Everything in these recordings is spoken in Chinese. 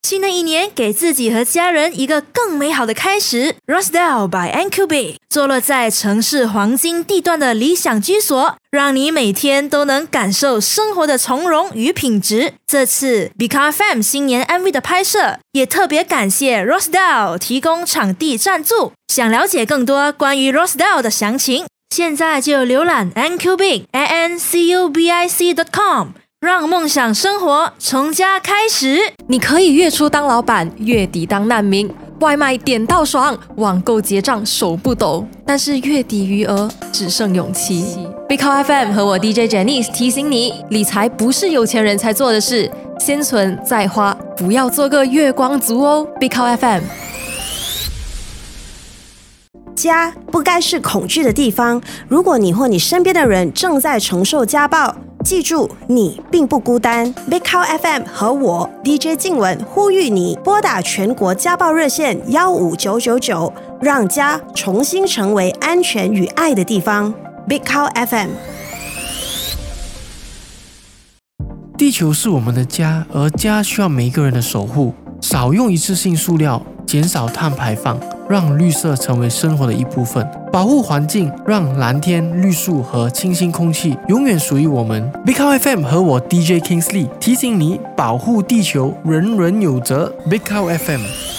新的一年，给自己和家人一个更美好的开始。Rosedale by NQB 坐落在城市黄金地段的理想居所，让你每天都能感受生活的从容与品质。这次 Bika FM 新年 MV 的拍摄，也特别感谢 Rosedale 提供场地赞助。想了解更多关于 Rosedale 的详情，现在就浏览 NQBIC.com， 让梦想生活从家开始。 你可以月初当老板，月底当难民，外卖点到爽，网购结账手不抖，但是月底余额只剩勇气。Bika FM 和我 DJ Janice 提醒你，理财不是有钱人才做的事，先存再花，不要做个月光族哦。Bika FM。 家不该是恐惧的地方。如果你或你身边的人正在承受家暴，记住，你并不孤单。Bika FM 和我 DJ 静雯呼吁你拨打全国家暴热线15999，让家重新成为安全与爱的地方。Bika FM。 地球是我们的家，而家需要每一个人的守护。少用一次性塑料，减少碳排放，让绿色成为生活的一部分。保护环境，让蓝天、绿树和清新空气永远属于我们。Bika FM 和我 DJ Kingsley 提醒你，保护地球，人人有责。Bika FM。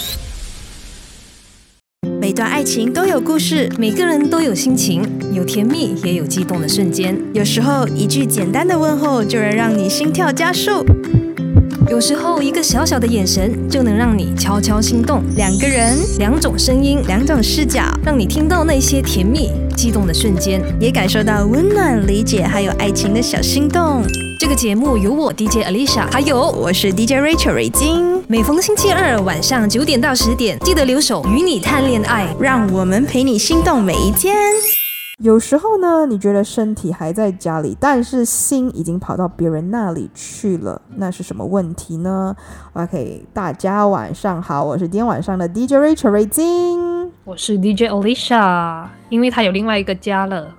每段爱情都有故事， 每个人都有心情，有甜蜜也有激动的瞬间。 有时候一句简单的问候就能让你心跳加速， 有时候一个小小的眼神就能让你悄悄心动。 两个人， 两种声音， 两种视角， 让你听到那些甜蜜激动的瞬间， 也感受到温暖、理解还有爱情的小心动。 这个节目由我 DJ Alicia， 还有我是 DJ Rachel 瑞金。 每逢星期二晚上9点到10点，记得留守与你谈恋爱， 让我们陪你心动每一天。 有时候呢，你觉得身体还在家里，但是心已经跑到别人那里去了，那是什么问题呢？ OK， 大家晚上好，我是今天晚上的 DJ Rachel 瑞金， 我是 DJ Alicia， 因为他有另外一个家了。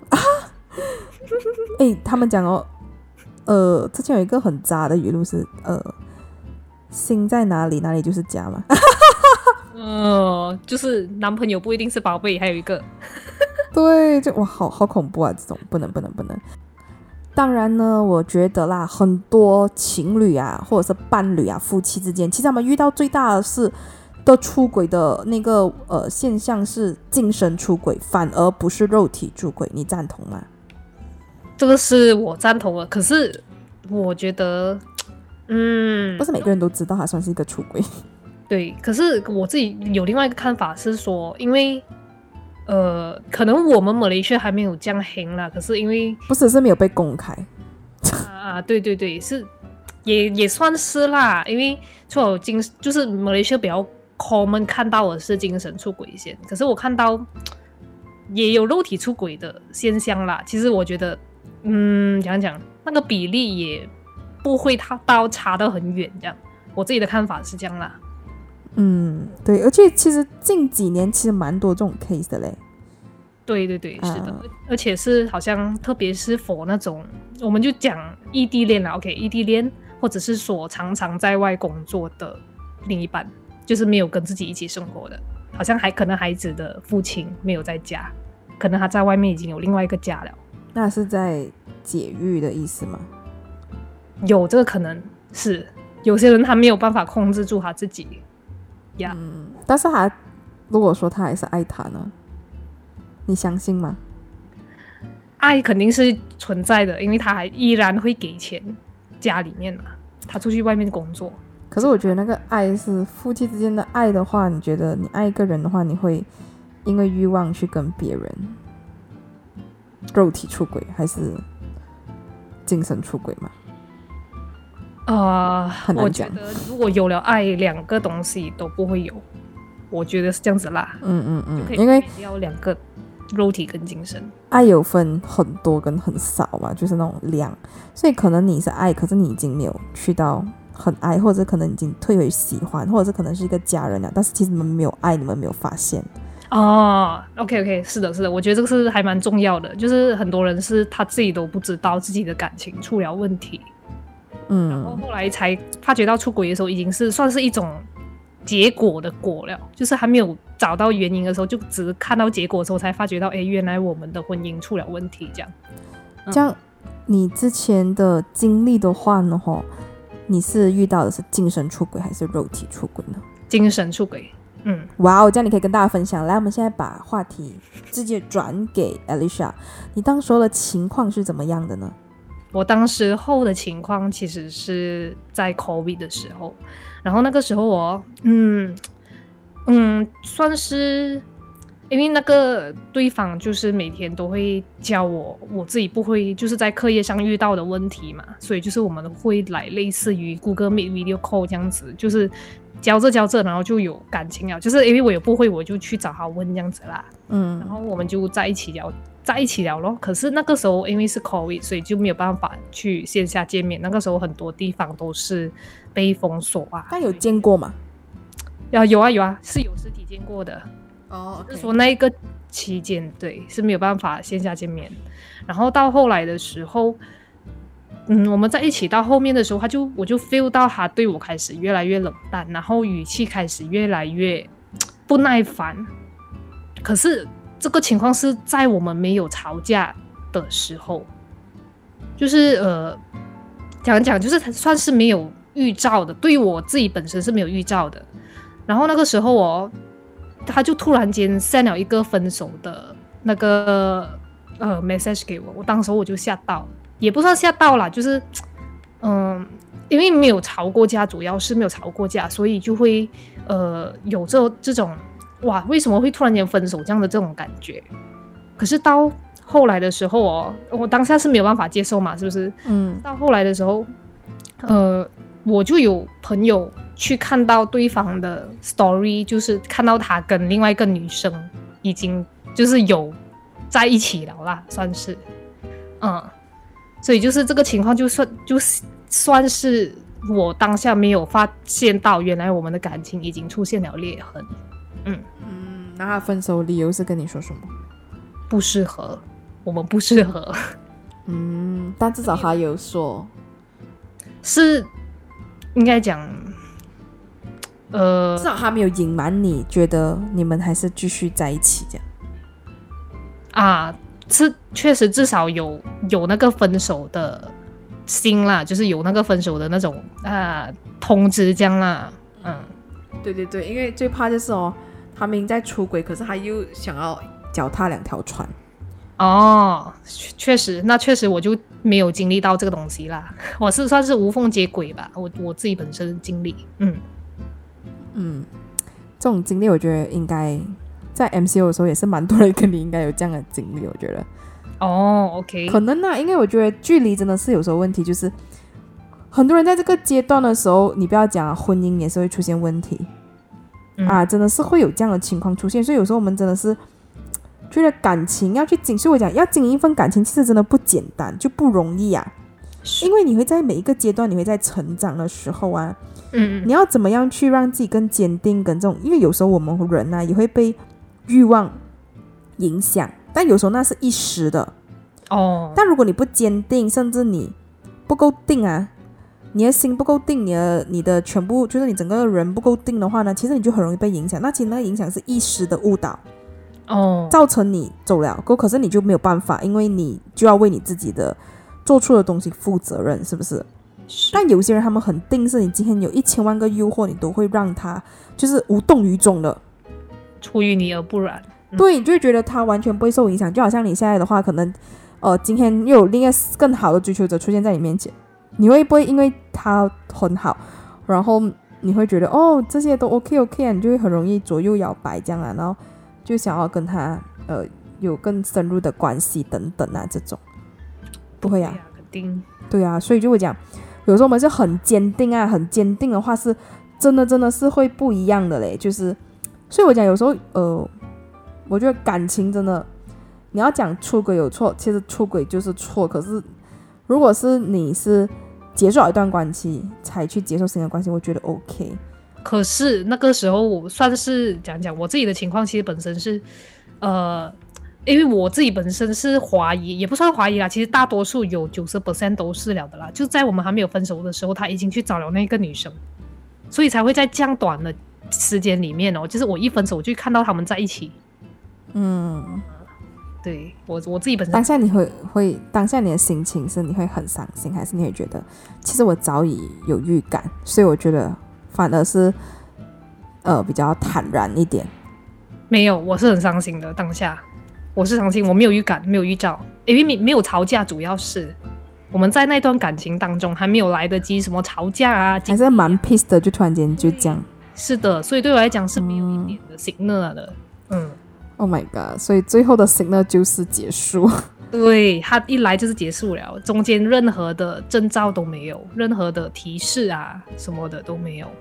他们讲之前有一个很渣的语录是心在哪里，哪里就是家嘛。 就是男朋友不一定是宝贝，还有一个。 对，就哇，好恐怖啊！这种不能。当然呢，我觉得啦，很多情侣啊，或者是伴侣啊，夫妻之间，其实他们遇到最大的是的出轨的那个现象是精神出轨，反而不是肉体出轨，你赞同吗？ 这个是我赞同的，可是我觉得， 不是每个人都知道它算是一个出轨。 对，可是我自己有另外一个看法是说，因为可能我们马来西亚还没有这样红啦，可是因为不是没有被公开对，是也算是啦，因为除了就是马来西亚比较 common 看到的是精神出轨先，可是我看到也有肉体出轨的现象啦。其实我觉得，讲那个比例也不会到差得很远，这样我自己的看法是这样啦。 对，而且其实近几年其实蛮多这种 case 的嘞。 对，是的，而且是好像特别是 for 那种我们就讲异地恋啦 ，OK， 异地恋或者是说常常在外工作的另一半，就是没有跟自己一起生活的，好像可能孩子的父亲没有在家，可能他在外面已经有另外一个家了。 那是在解郁的意思吗？ 有这个可能是有些人他没有办法控制住他自己。 但是如果说他还是爱他呢，你相信吗？ 爱肯定是存在的，因为他还依然会给钱家里面嘛，他出去外面工作。 可是我觉得那个爱是夫妻之间的爱的话，你觉得你爱一个人的话，你会因为欲望去跟别人肉体出轨还是精神出轨吗？ 我觉得如果有了爱，两个东西都不会有，我觉得是这样子啦。 因为要两个肉体跟精神， 爱有分很多跟很少嘛，就是那种量，所以可能你是爱，可是你已经没有去到很爱，或者可能已经退回喜欢，或者是可能是一个家人了，但是其实你们没有爱，你们没有发现。 OK， 是的，我觉得这个是还蛮重要的，就是很多人是他自己都不知道自己的感情出了问题，然后后来才发觉到出轨的时候，已经是算是一种结果的果了，就是还没有找到原因的时候，就只是看到结果的时候才发觉到，哎，原来我们的婚姻出了问题，这样。 这样，你之前的经历的话呢，你是遇到的是精神出轨还是肉体出轨呢？ 精神出轨。 哇哦，这样你可以跟大家分享。来，我们现在把话题直接转给 Alicia， 你当时候的情况是怎么样的呢？ 我当时候的情况其实是在 COVID 的时候，然后那个时候我算是因为那个对方就是每天都会教我自己不会就是在课业上遇到的问题嘛，所以就是我们会来类似于 Google Meet Video Call 这样子，就是教着然后就有感情了，就是因为我有不会我就去找他问这样子啦，然后我们就在一起聊咯。可是那个时候因为是 COVID， 所以就没有办法去线下见面，那个时候很多地方都是被封锁啊。 但有见过吗？ 有啊，是有实体见过的。 Okay. 就是说那一个期间对是没有办法线下见面，然后到后来的时候我们在一起到后面的时候我就 feel 到他对我开始越来越冷淡，然后语气开始越来越不耐烦。可是这个情况是在我们没有吵架的时候，就是讲就是算是没有预兆的，对于我自己本身是没有预兆的。然后那个时候他就突然间 send 了一个分手的那个message 给我，当时我就吓到，也不算吓到啦，就是因为没有吵过架，主要是没有吵过架，所以就会有这种哇为什么会突然间分手这样的这种感觉。可是到后来的时候我当下是没有办法接受嘛，是不是？到后来的时候我就有朋友去看到对方的 story， 就是看到他跟另外一个女生已经就是有在一起了啦，算是所以就是这个情况就算是我当下没有发现到原来我们的感情已经出现了裂痕。 那他分手理由是跟你说什么？ 不适合，我们不适合。 但至少他有说， 是应该讲至少他没有隐瞒你，觉得你们还是继续在一起这样啊，是确实至少有那个分手的心啦，就是有那个分手的那种通知这样啦。 对，因为最怕就是他明明在出轨，可是他又想要脚踏两条船。确实我就没有经历到这个东西啦，我是算是无缝接轨吧，我自己本身的经历。 这种经历我觉得应该在 MCO 的时候也是蛮多人跟你应该有这样的经历，我觉得。 OK， 可能因为我觉得距离真的是有时候问题，就是很多人在这个阶段的时候，你不要讲婚姻也是会出现问题真的是会有这样的情况出现，所以有时候我们真的是觉得感情要去经，所以我讲要经营一份感情其实真的不简单，就不容易因为你会在每一个阶段，你会在成长的时候你要怎么样去让自己更坚定，跟这种，因为有时候我们人也会被欲望影响，但有时候那是一时的但如果你不坚定，甚至你不够定你的心不够定，你的全部就是你整个人不够定的话呢，其实你就很容易被影响。那其实那个影响是一时的误导造成你走了可是你就没有办法，因为你就要为你自己的做出的东西负责任，是不是？但有些人他们很定，是你今天有1000万个诱惑，你都会让他就是无动于衷的， 出于你而不然。 对，你就会觉得他完全不会受影响。就好像你现在的话，可能今天又有另一个更好的追求者出现在你面前，你会不会因为他很好，然后你会觉得这些都 OK 你就会很容易左右摇摆这样然后就想要跟他有更深入的关系等等这种。不会肯定。 对所以就会讲有时候我们是很坚定很坚定的话是真的是会不一样的嘞，就是所以我讲有时候我觉得感情真的你要讲出轨有错，其实出轨就是错，可是如果是你是结束了一段关系才去接受新的关系，我觉得 OK。 可是那个时候我算是讲我自己的情况，其实本身是因为我自己本身是怀疑，也不算怀疑啦，其实大多数有 90% 都是了的啦，就在我们还没有分手的时候他已经去找了那个女生，所以才会在这样短的时间里面哦，就是我一分手就看到他们在一起。对我自己本身当下你会当下你的心情是你会很伤心，还是你会觉得其实我早已有预感，所以我觉得反而是比较坦然一点？ 没有，我是很伤心的。当下我是伤心，我没有预感，没有预兆，因为没有吵架，主要是我们在那段感情当中还没有来得及什么吵架啊， 还是蛮 peace 的，就突然间就这样。 是的，所以对我来讲是没有一点的 signal 的。 Oh my god！ 所以最后的 signal 就是结束。 对，他一来就是结束了，中间任何的征兆都没有，任何的提示啊什么的都没有。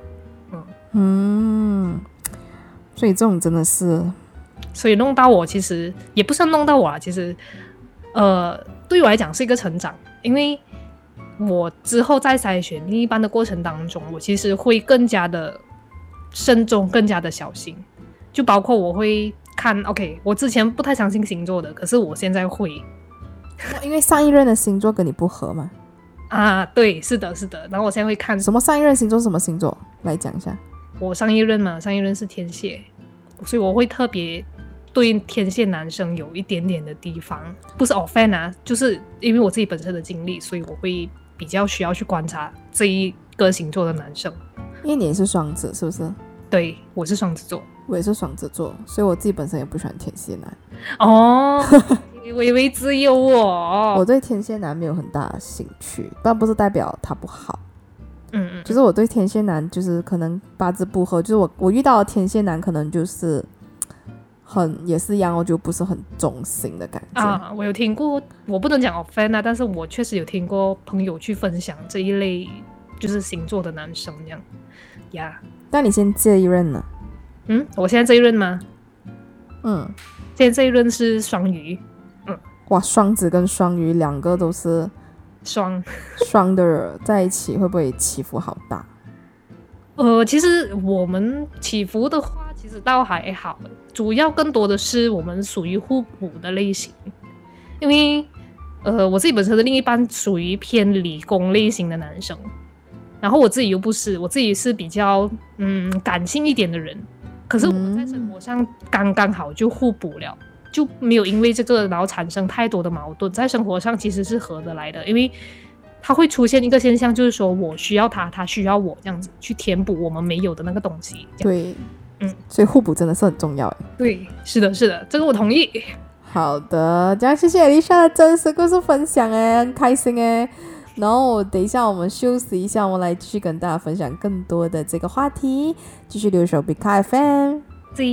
所以这种真的是， 所以弄到我其实也不是弄到我啦，其实对我来讲是一个成长，因为我之后在筛选另一半的过程当中，我其实会更加的慎重，更加的小心，就包括我会看 OK， 我之前不太相信星座的，可是我现在会。 因为上一任的星座跟你不合嘛。 啊，对，是的，是的。然后我现在会看什么上一任星座是什么星座，来讲一下。 我上一任嘛，上一任是天蝎，所以我会特别对天蝎男生有一点点的提防，不是 offend 啊，就是因为我自己本身的经历，所以我会比较需要去观察这一个星座的男生。 因为你也是双子，是不是？ 对，我是双子座。 我也是双子座，所以我自己本身也不喜欢天蝎男。 哦，微微只有我对天蝎男没有很大的兴趣，但不是代表他不好。就是我对天蝎男就是可能八字不合，就是我遇到的天蝎男可能就是也是一样，我就不是很忠心的感觉啊。我有听过，我不能讲 offend 啊，但是我确实有听过朋友去分享这一类就是星座的男生这样呀。 但你先这一任呢？ 我现在这一任吗？现在这一任是双鱼。 哇，双子跟双鱼两个都是双的在一起，会不会起伏好大？ 其实我们起伏的话，其实倒还好，主要更多的是我们属于互补的类型，因为我自己本身的另一半属于偏理工类型的男生，然后我自己又不是，我自己是比较感性一点的人，可是我们在生活上刚刚好就互补了。就没有因为这个然后产生太多的矛盾，在生活上其实是合得来的，因为它会出现一个现象，就是说我需要他，他需要我，这样子去填补我们没有的那个东西。 对，所以互补真的是很重要。 对，是的，是的，这个我同意。 好的，这样谢谢 Alicia 的真实故事分享很开心然后等一下我们休息一下，我们来继续跟大家分享更多的这个话题，继续留守 Big FM。